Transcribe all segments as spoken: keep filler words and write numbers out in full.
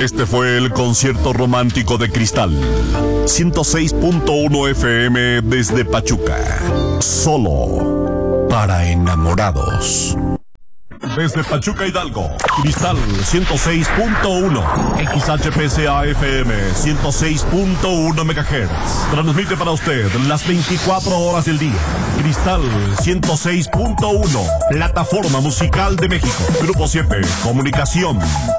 Este fue el concierto romántico de Cristal. ciento seis punto uno F M desde Pachuca. Solo para enamorados. Desde Pachuca, Hidalgo, Cristal ciento seis punto uno, X H P C A F M ciento seis punto uno megahertz. Transmite para usted las veinticuatro horas del día. Cristal ciento seis punto uno, plataforma musical de México. Grupo siete, comunicación.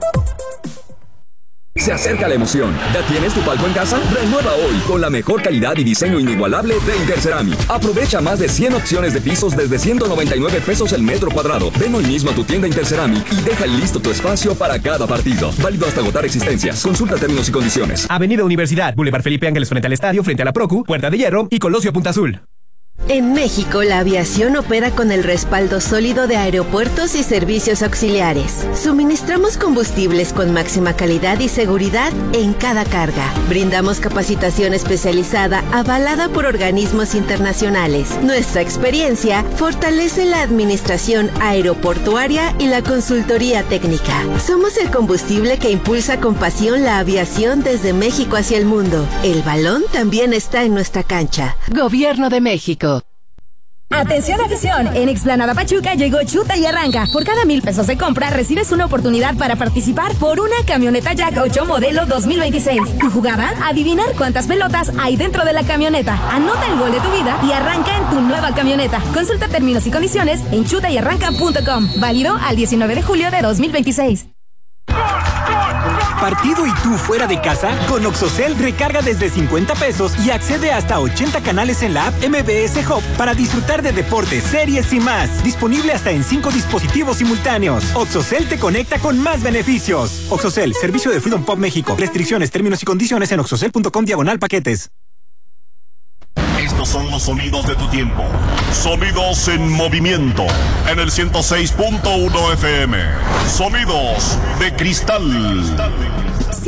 Se acerca la emoción. ¿Ya tienes tu palco en casa? Renueva hoy con la mejor calidad y diseño inigualable de Interceramic. Aprovecha más de cien opciones de pisos desde ciento noventa y nueve pesos el metro cuadrado. Ven hoy mismo a tu tienda Interceramic y deja listo tu espacio para cada partido. Válido hasta agotar existencias. Consulta términos y condiciones. Avenida Universidad, Boulevard Felipe Ángeles frente al estadio, frente a la Procu, Puerta de Hierro y Colosio Punta Azul. En México, la aviación opera con el respaldo sólido de aeropuertos y servicios auxiliares. Suministramos combustibles con máxima calidad y seguridad en cada carga. Brindamos capacitación especializada avalada por organismos internacionales. Nuestra experiencia fortalece la administración aeroportuaria y la consultoría técnica. Somos el combustible que impulsa con pasión la aviación desde México hacia el mundo. El balón también está en nuestra cancha. Gobierno de México. Atención afición, en Explanada Pachuca llegó Chuta y Arranca. Por cada mil pesos de compra recibes una oportunidad para participar por una camioneta Jack ocho modelo dos mil veintiséis. Tu jugada, adivinar cuántas pelotas hay dentro de la camioneta. Anota el gol de tu vida y arranca en tu nueva camioneta. Consulta términos y condiciones en chuta y arranca punto com. Válido al diecinueve de julio de dos mil veintiséis. ¿Partido y tú fuera de casa? Con Oxocel recarga desde cincuenta pesos y accede hasta ochenta canales en la app M B S Hub para disfrutar de deportes, series y más. Disponible hasta en cinco dispositivos simultáneos. Oxocel te conecta con más beneficios. Oxocel, servicio de Freedom Pop México. Restricciones, términos y condiciones en oxocel punto com diagonal paquetes. Estos son los sonidos de tu tiempo. Sonidos en movimiento. En el ciento seis punto uno F M. Sonidos de Cristal.